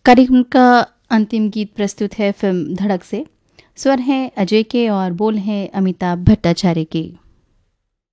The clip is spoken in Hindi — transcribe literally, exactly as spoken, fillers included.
कार्यक्रम का अंतिम गीत प्रस्तुत है फिल्म धड़क से। स्वर हैं अजय के और बोल हैं अमिताभ भट्टाचार्य के।